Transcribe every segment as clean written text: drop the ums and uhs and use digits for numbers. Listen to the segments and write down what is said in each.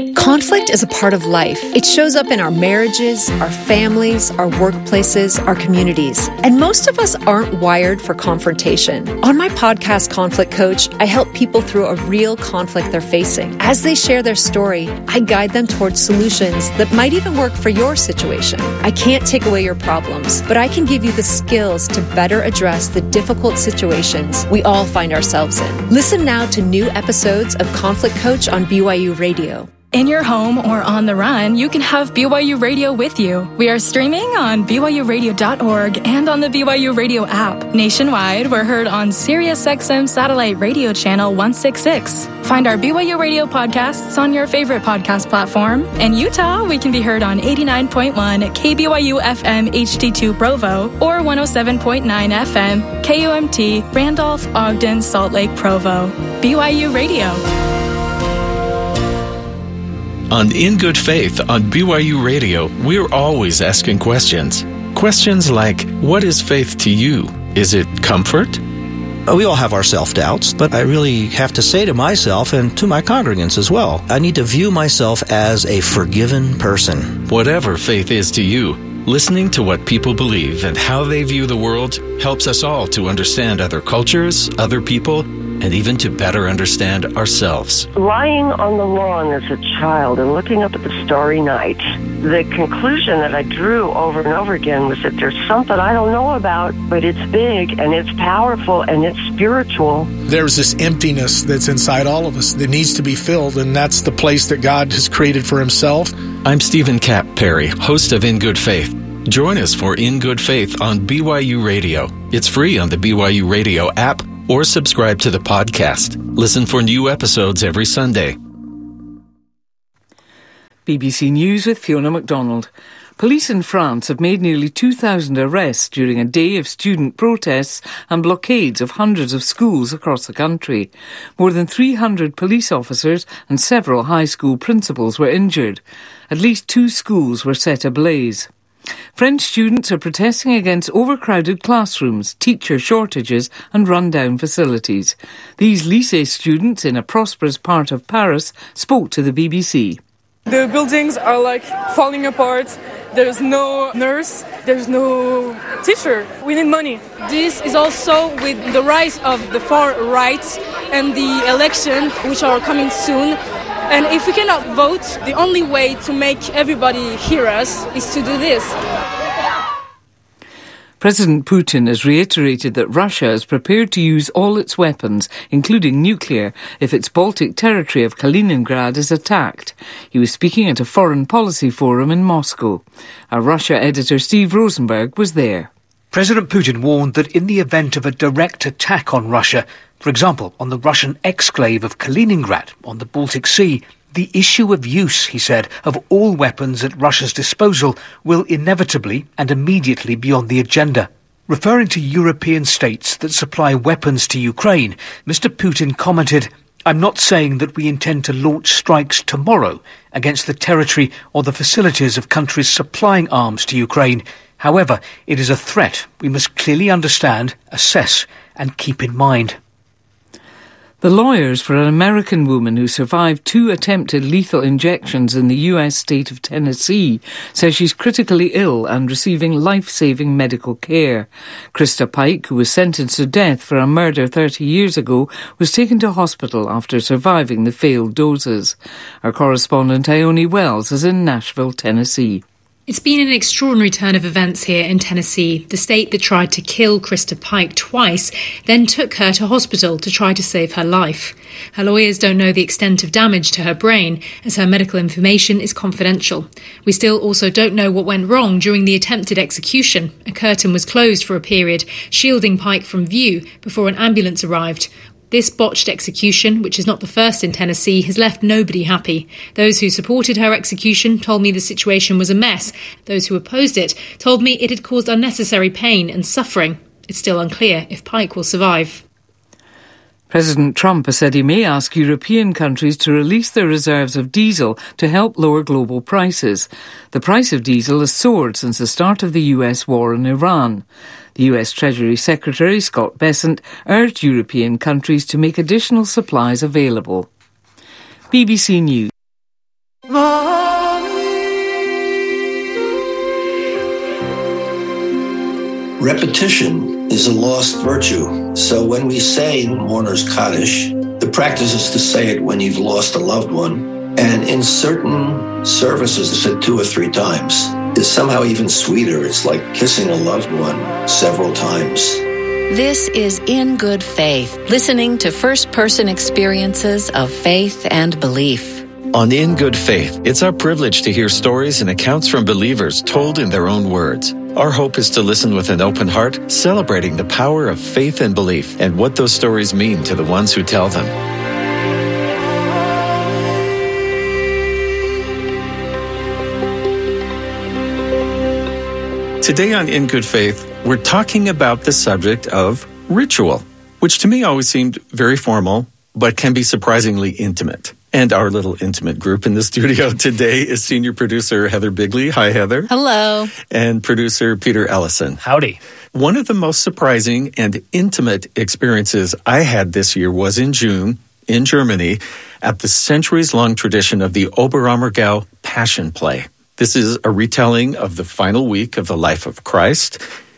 Conflict is a part of life. It shows up in our marriages, our families, our workplaces, our communities. And most of us aren't wired for confrontation. On my podcast, Conflict Coach, I help people through a real conflict they're facing. As they share their story, I guide them towards solutions that might even work for your situation. I can't take away your problems, but I can give you the skills to better address the difficult situations we all find ourselves in. Listen now to new episodes of Conflict Coach on BYU Radio. In your home or on the run, you can have BYU Radio with you. We are streaming on BYURadio.org and on the BYU Radio app. Nationwide, we're heard on SiriusXM Satellite Radio Channel 166. Find our BYU Radio podcasts on your favorite podcast platform. In Utah, we can be heard on 89.1 KBYU FM HD2 Provo or 107.9 FM KUMT Randolph, Ogden, Salt Lake, Provo. BYU Radio. On In Good Faith on BYU Radio, we're always asking questions. Questions like, what is faith to you? Is it comfort? We all have our self-doubts, but I really have to say to myself and to my congregants as well, I need to view myself as a forgiven person. Whatever faith is to you, listening to what people believe and how they view the world helps us all to understand other cultures, other people, and even to better understand ourselves. Lying on the lawn as a child and looking up at the starry night, the conclusion that I drew over and over again was that there's something I don't know about, but it's big and it's powerful and it's spiritual. There's this emptiness that's inside all of us that needs to be filled, and that's the place that God has created for himself. I'm Stephen Kapp Perry, host of In Good Faith. Join us for In Good Faith on BYU Radio. It's free on the BYU Radio app, or subscribe to the podcast. Listen for new episodes every Sunday. BBC News with Fiona MacDonald. Police in France have made nearly 2,000 arrests during a day of student protests and blockades of hundreds of schools across the country. More than 300 police officers and several high school principals were injured. At least 2 schools were set ablaze. French students are protesting against overcrowded classrooms, teacher shortages and run-down facilities. These lycée students in a prosperous part of Paris spoke to the BBC. The buildings are falling apart. There's no nurse, there's no teacher. We need money. This is also with the rise of the far right and the election, which are coming soon. And if we cannot vote, the only way to make everybody hear us is to do this. President Putin has reiterated that Russia is prepared to use all its weapons, including nuclear, if its Baltic territory of Kaliningrad is attacked. He was speaking at a foreign policy forum in Moscow. Our Russia editor Steve Rosenberg was there. President Putin warned that in the event of a direct attack on Russia, for example, on the Russian exclave of Kaliningrad on the Baltic Sea, the issue of use, he said, of all weapons at Russia's disposal will inevitably and immediately be on the agenda. Referring to European states that supply weapons to Ukraine, Mr. Putin commented, "I'm not saying that we intend to launch strikes tomorrow against the territory or the facilities of countries supplying arms to Ukraine. However, it is a threat we must clearly understand, assess and keep in mind." The lawyers for an American woman who survived 2 attempted lethal injections in the US state of Tennessee says she's critically ill and receiving life-saving medical care. Krista Pike, who was sentenced to death for a murder 30 years ago, was taken to hospital after surviving the failed doses. Our correspondent Ione Wells is in Nashville, Tennessee. It's been an extraordinary turn of events here in Tennessee. The state that tried to kill Krista Pike twice then took her to hospital to try to save her life. Her lawyers don't know the extent of damage to her brain, as her medical information is confidential. We still also don't know what went wrong during the attempted execution. A curtain was closed for a period, shielding Pike from view before an ambulance arrived. This botched execution, which is not the first in Tennessee, has left nobody happy. Those who supported her execution told me the situation was a mess. Those who opposed it told me it had caused unnecessary pain and suffering. It's still unclear if Pike will survive. President Trump has said he may ask European countries to release their reserves of diesel to help lower global prices. The price of diesel has soared since the start of the US war in Iran. The US Treasury Secretary, Scott Bessent, urged European countries to make additional supplies available. BBC News. Repetition is a lost virtue. So when we say Mourner's Kaddish, the practice is to say it when you've lost a loved one. And in certain services, it's said 2 or 3 times. It's somehow even sweeter. It's like kissing a loved one several times. This is In Good Faith, listening to first-person experiences of faith and belief. On In Good Faith, it's our privilege to hear stories and accounts from believers told in their own words. Our hope is to listen with an open heart, celebrating the power of faith and belief and what those stories mean to the ones who tell them. Today on In Good Faith, we're talking about the subject of ritual, which to me always seemed very formal, but can be surprisingly intimate. And our little intimate group in the studio today is senior producer Heather Bigley. Hi, Heather. Hello. And producer Peter Ellison. Howdy. One of the most surprising and intimate experiences I had this year was in June in Germany at the centuries-long tradition of the Oberammergau Passion Play. This is a retelling of the final week of the life of Christ.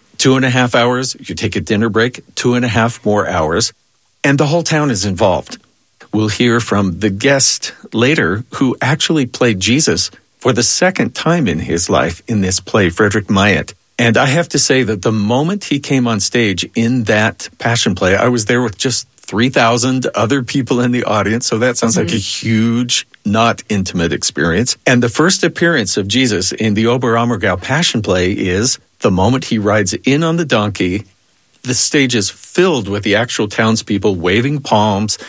2.5 hours, you take a dinner break, 2.5 more hours, and the whole town is involved. We'll hear from the guest later who actually played Jesus for the second time in his life in this play, Frederick Mayet. And I have to say that the moment he came on stage in that Passion Play, I was there with just 3,000 other people in the audience, so that sounds like a huge, not intimate experience. And the first appearance of Jesus in the Oberammergau Passion Play is the moment he rides in on the donkey. The stage is filled with the actual townspeople waving palms.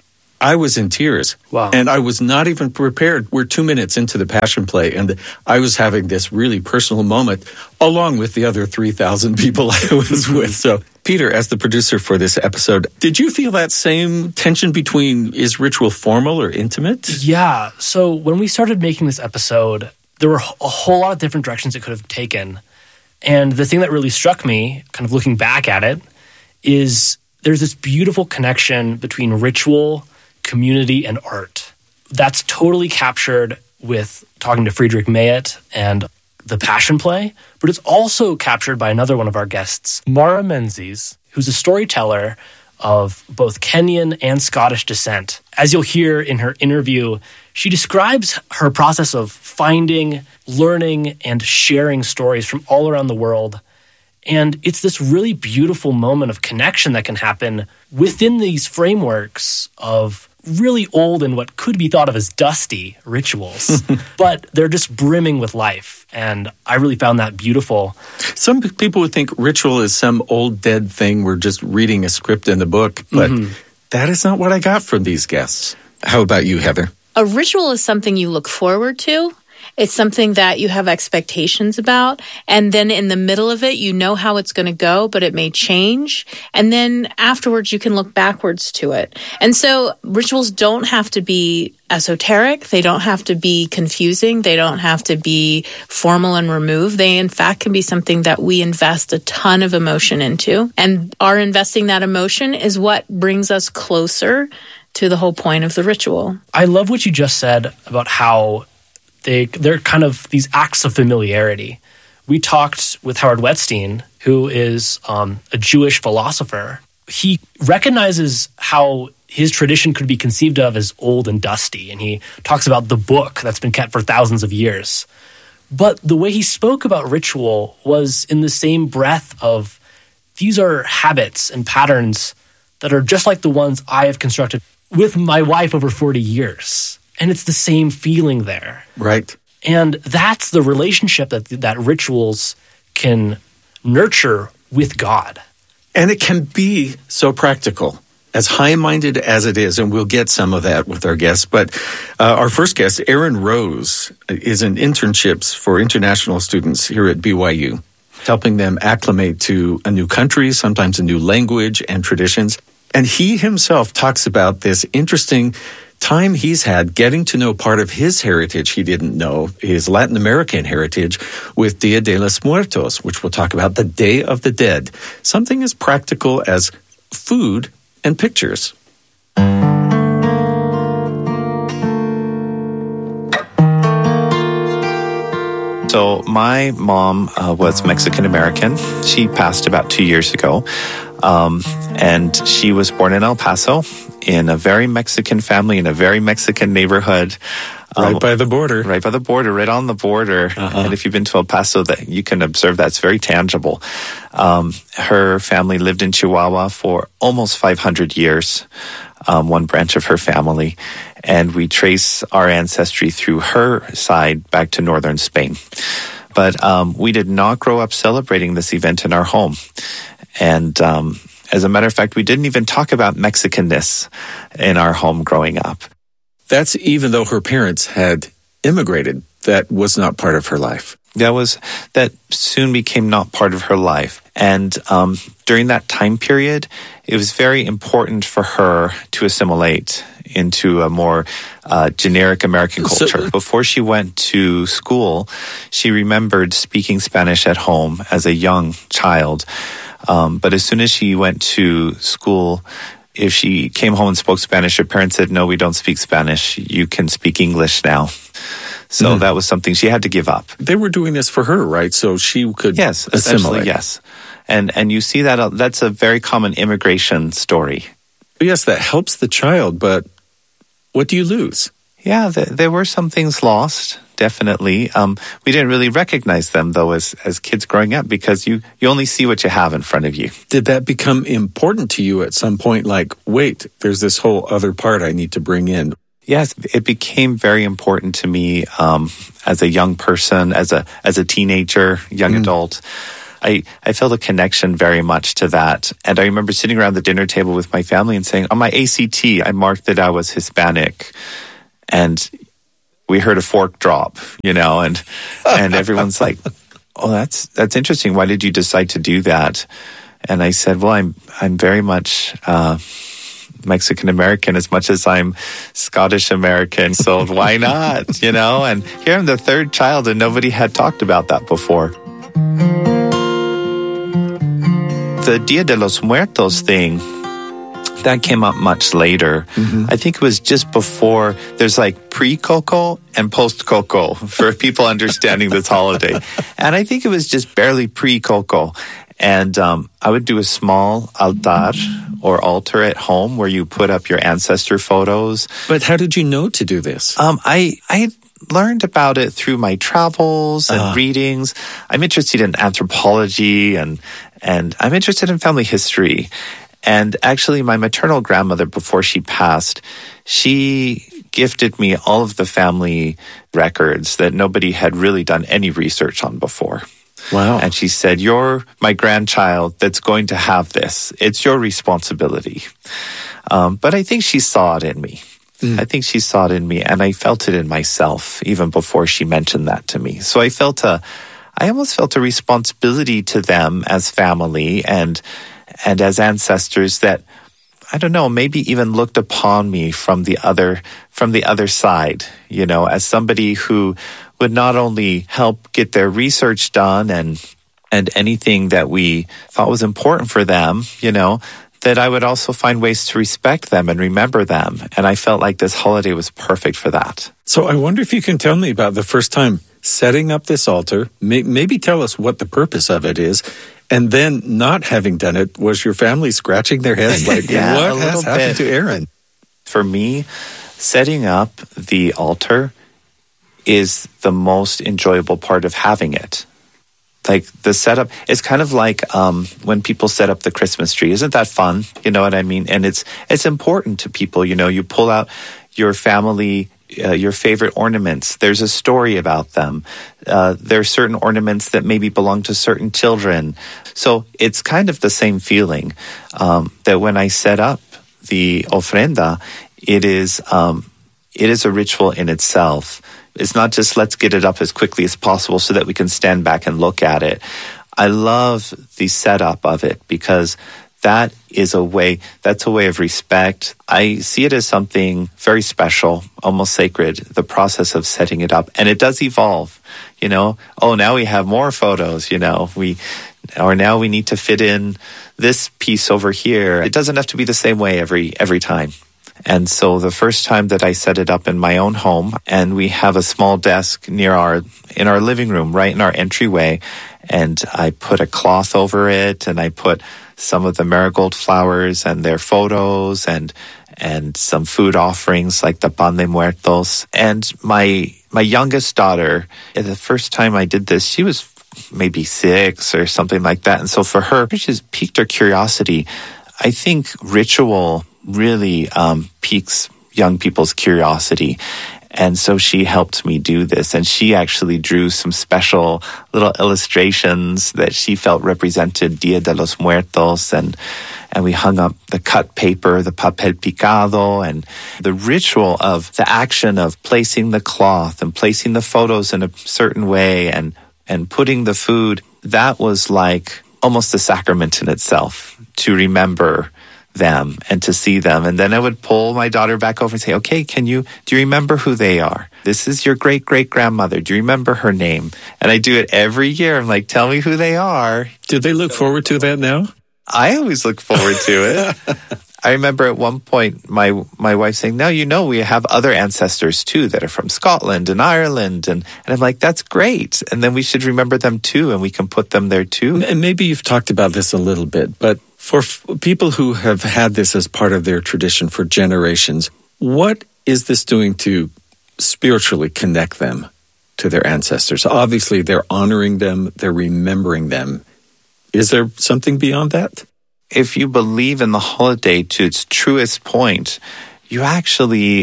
I was in tears. Wow. And I was not even prepared. We're 2 minutes into the Passion Play, and I was having this really personal moment along with the other 3,000 people I was with. So, Peter, as the producer for this episode, did you feel that same tension between is ritual formal or intimate? Yeah. So when we started making this episode, there were a whole lot of different directions it could have taken. And the thing that really struck me, kind of looking back at it, is there's this beautiful connection between ritual, community, and art. That's totally captured with talking to Friedrich Mayet and the Passion Play, but it's also captured by another one of our guests, Mara Menzies, who's a storyteller of both Kenyan and Scottish descent. As you'll hear in her interview, she describes her process of finding, learning, and sharing stories from all around the world. And it's this really beautiful moment of connection that can happen within these frameworks of really old and what could be thought of as dusty rituals, but they're just brimming with life. And I really found that beautiful. Some people would think ritual is some old dead thing. We're just reading a script in the book, but that is not what I got from these guests. How about you, Heather? A ritual is something you look forward to. It's something that you have expectations about. And then in the middle of it, you know how it's going to go, but it may change. And then afterwards, you can look backwards to it. And so rituals don't have to be esoteric. They don't have to be confusing. They don't have to be formal and removed. They, in fact, can be something that we invest a ton of emotion into. And our investing that emotion is what brings us closer to the whole point of the ritual. I love what you just said about how they're kind of these acts of familiarity. We talked with Howard Wetstein, who is a Jewish philosopher. He recognizes how his tradition could be conceived of as old and dusty, and he talks about the book that's been kept for thousands of years. But the way he spoke about ritual was in the same breath of these are habits and patterns that are just like the ones I have constructed with my wife over 40 years. And it's the same feeling there. Right. And that's the relationship that rituals can nurture with God. And it can be so practical, as high-minded as it is, and we'll get some of that with our guests. But our first guest, Erin Rose, is in internships for international students here at BYU, helping them acclimate to a new country, sometimes a new language and traditions. And he himself talks about this interesting time he's had getting to know part of his heritage he didn't know, his Latin American heritage, with Dia de los Muertos, which we'll talk about, the Day of the Dead, something as practical as food and pictures. So my mom was Mexican-American. She passed about 2 years ago. And she was born in El Paso in a very Mexican family, in a very Mexican neighborhood. Right by the border. Right by the border, right on the border. And if you've been to El Paso, that you can observe that's very tangible. Her family lived in Chihuahua for almost 500 years, one branch of her family. And we trace our ancestry through her side back to northern Spain. But we did not grow up celebrating this event in our home. And as a matter of fact, we didn't even talk about Mexicanness in our home growing up. That's even though her parents had immigrated. That was not part of her life. That soon became not part of her life. And during that time period, it was very important for her to assimilate into a more generic American culture. Before she went to school, she remembered speaking Spanish at home as a young child. But as soon as she went to school, if she came home and spoke Spanish, her parents said, no, we don't speak Spanish. You can speak English now. So that was something she had to give up. They were doing this for her, right? So she could assimilate. Yes. And you see that that's a very common immigration story. Yes, that helps the child, but what do you lose? Yeah, there were some things lost, definitely. We didn't really recognize them, though, as kids growing up, because you only see what you have in front of you. Did that become important to you at some point? Like, wait, there's this whole other part I need to bring in. Yes, it became very important to me as a young person, as a teenager, young adult. I felt a connection very much to that. And I remember sitting around the dinner table with my family and saying, on my ACT, I marked that I was Hispanic. And we heard a fork drop, and everyone's like, oh, that's interesting. Why did you decide to do that? And I said, well, I'm very much Mexican American as much as I'm Scottish American. So why not? And here I'm the third child and nobody had talked about that before. The Dia de los Muertos thing, that came up much later. I think it was just before. There's like pre-Coco and post-Coco for people understanding this holiday. And I think it was just barely pre-Coco. And I would do a small altar or altar at home where you put up your ancestor photos. But how did you know to do this? I learned about it through my travels and readings. I'm interested in anthropology and I'm interested in family history. And actually, my maternal grandmother, before she passed, she gifted me all of the family records that nobody had really done any research on before. Wow. And she said, you're my grandchild that's going to have this. It's your responsibility. But I think she saw it in me. I think she saw it in me, and I felt it in myself even before she mentioned that to me. So I almost felt a responsibility to them as family and as ancestors that, I don't know, maybe even looked upon me from the other side, as somebody who would not only help get their research done and anything that we thought was important for them, that I would also find ways to respect them and remember them. And I felt like this holiday was perfect for that. So I wonder if you can tell me about the first time setting up this altar. Maybe tell us what the purpose of it is. And then not having done it, was your family scratching their heads like, what has happened to Aaron? For me, setting up the altar is the most enjoyable part of having it. Like the setup, it's kind of like when people set up the Christmas tree. Isn't that fun? You know what I mean? And it's important to people. You pull out your family, your favorite ornaments. There's a story about them. There are certain ornaments that maybe belong to certain children. So it's kind of the same feeling that when I set up the ofrenda, it is a ritual in itself. It's not just let's get it up as quickly as possible so that we can stand back and look at it. I love the setup of it because that's a way of respect. I see it as something very special, almost sacred, the process of setting it up. And it does evolve, Oh, now we have more photos, now we need to fit in this piece over here. It doesn't have to be the same way every time. And so the first time that I set it up in my own home, and we have a small desk in our living room, right in our entryway, and I put a cloth over it, and I put some of the marigold flowers and their photos and some food offerings like the pan de muertos. And my youngest daughter, the first time I did this, she was maybe 6 or something like that. And so for her, it just piqued her curiosity. I think ritual really piques young people's curiosity. And so she helped me do this. And she actually drew some special little illustrations that she felt represented Dia de los Muertos. And we hung up the cut paper, the papel picado, and the ritual of the action of placing the cloth and placing the photos in a certain way and putting the food. That was like almost a sacrament in itself, to remember them and to see them. And then I would pull my daughter back over and say, okay, do you remember who they are? This is your great-great-grandmother. Do you remember her name? And I do it every year. I'm like, tell me who they are. Do they look forward to that now? I always look forward to it. I remember at one point my wife saying, no, we have other ancestors too that are from Scotland and Ireland. And I'm like, that's great. And then we should remember them too, and we can put them there too. And maybe you've talked about this a little bit, but for people who have had this as part of their tradition for generations, what is this doing to spiritually connect them to their ancestors? Obviously, they're honoring them, they're remembering them. Is there something beyond that? If you believe in the holiday to its truest point, you actually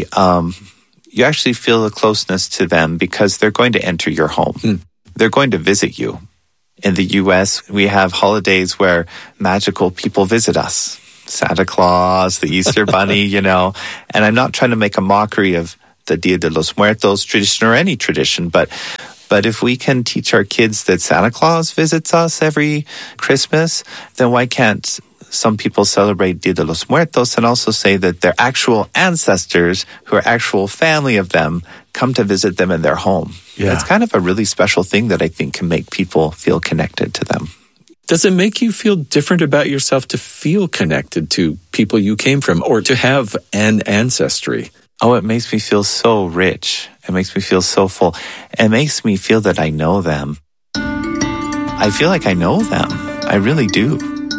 feel a closeness to them because they're going to enter your home. They're going to visit you. In the U.S., we have holidays where magical people visit us. Santa Claus, the Easter Bunny, And I'm not trying to make a mockery of the Dia de los Muertos tradition or any tradition, but if we can teach our kids that Santa Claus visits us every Christmas, then why can't some people celebrate Dia de los Muertos and also say that their actual ancestors, who are actual family of them, come to visit them in their home? Yeah. It's kind of a really special thing that I think can make people feel connected to them. Does it make you feel different about yourself to feel connected to people you came from or to have an ancestry? Oh, it makes me feel so rich. It makes me feel so full. It makes me feel that I know them. I feel like I know them. I really do.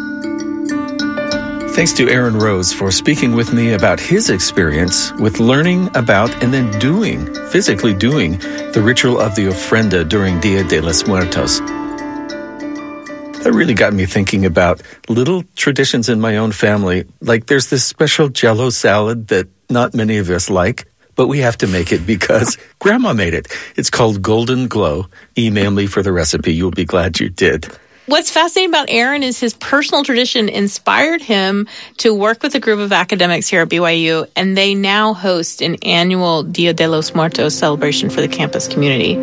Thanks to Aaron Rose for speaking with me about his experience with learning about and then physically doing the ritual of the ofrenda during Dia de los Muertos. That really got me thinking about little traditions in my own family. Like there's this special Jell-O salad that not many of us like, but we have to make it because Grandma made it. It's called Golden Glow. Email me for the recipe. You'll be glad you did. What's fascinating about Aaron is his personal tradition inspired him to work with a group of academics here at BYU, and they now host an annual Dia de los Muertos celebration for the campus community.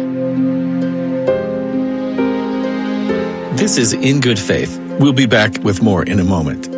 This is In Good Faith. We'll be back with more in a moment.